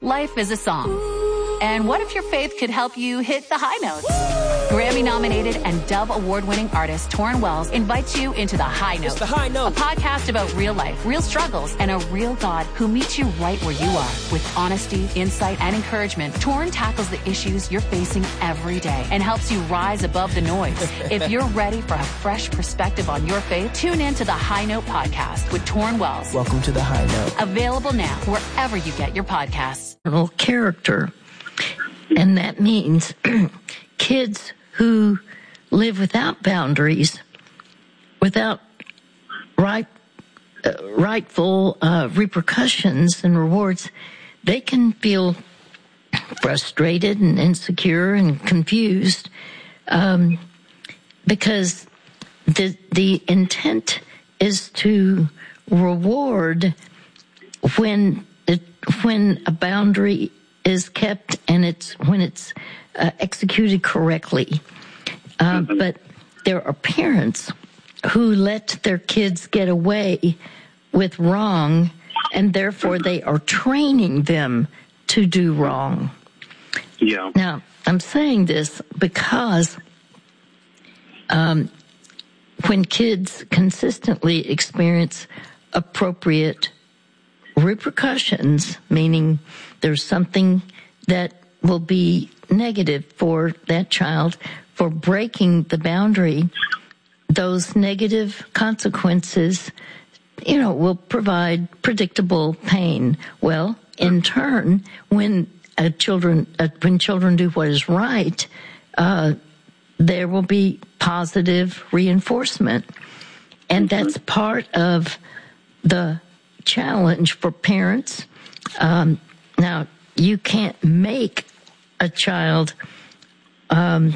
Life is a song. And what if your faith could help you hit the high notes? Grammy-nominated and Dove Award-winning artist Torrin Wells invites you into The High Note. It's The High Note. A podcast about real life, real struggles, and a real God who meets you right where you are. With honesty, insight, and encouragement, Torrin tackles the issues you're facing every day and helps you rise above the noise. If you're ready for a fresh perspective on your faith, tune in to The High Note podcast with Torrin Wells. Welcome to The High Note. Available now wherever you get your podcasts. Character. And that means kids who live without boundaries, without rightful repercussions and rewards, they can feel frustrated and insecure and confused because the intent is to reward when a boundary is kept and when it's executed correctly. But there are parents who let their kids get away with wrong, and therefore they are training them to do wrong. Yeah. Now, I'm saying this because when kids consistently experience appropriate repercussions, meaning there's something that will be negative for that child for breaking the boundary, those negative consequences, will provide predictable pain. Well, in turn, when children do what is right, there will be positive reinforcement. And that's part of the challenge for parents. Now, you can't make a child. Some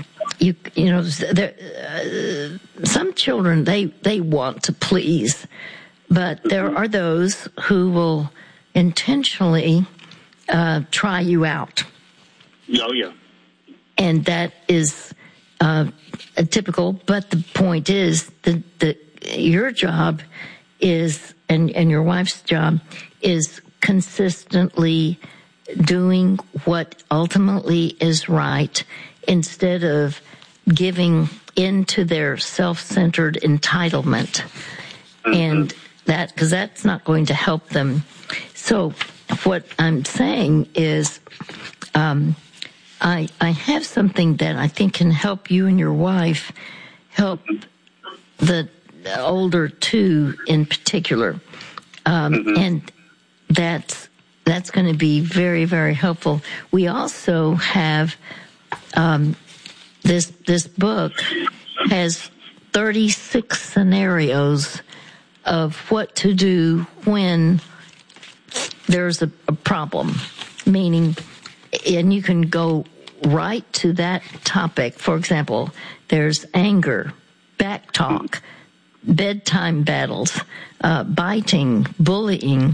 children they want to please, but there are those who will intentionally try you out. Oh yeah, and that is typical. But the point is that your job is, and your wife's job is consistently doing what ultimately is right instead of giving into their self-centered entitlement. And because that's not going to help them. So what I'm saying is, I have something that I think can help you and your wife, help the older two in particular. And that's going to be very, very helpful. We also have this book has 36 scenarios of what to do when there's a problem, meaning, and you can go right to that topic. For example, there's anger, backtalk, bedtime battles, biting, bullying,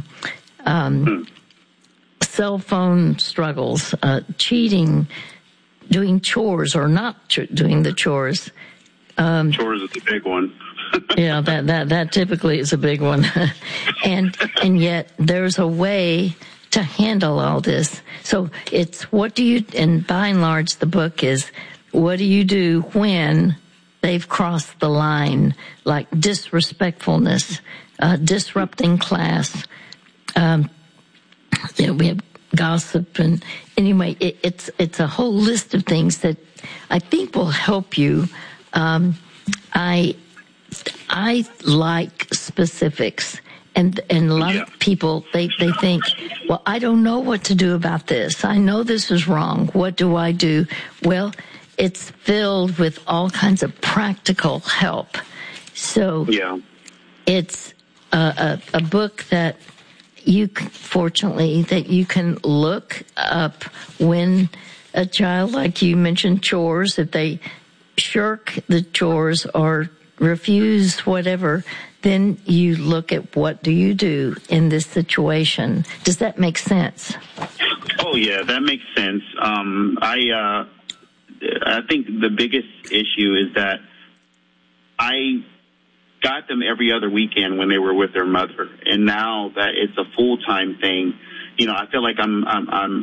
cell phone struggles, cheating, doing chores or not doing the chores. Chores is a big one. Yeah, that typically is a big one. and yet there's a way to handle all this. So it's and by and large the book is, what do you do when they've crossed the line, like disrespectfulness, disrupting class, we have gossip, and anyway, it's a whole list of things that I think will help you. I like specifics, and a lot of people they think, well, I don't know what to do about this. I know this is wrong. What do I do? Well, it's filled with all kinds of practical help. So it's a book that fortunately, that you can look up when a child, like you mentioned, chores, if they shirk the chores or refuse whatever, then you look at what do you do in this situation. Does that make sense? Oh yeah, that makes sense. I think the biggest issue is that I got them every other weekend when they were with their mother, and now that it's a full-time thing, I feel like I'm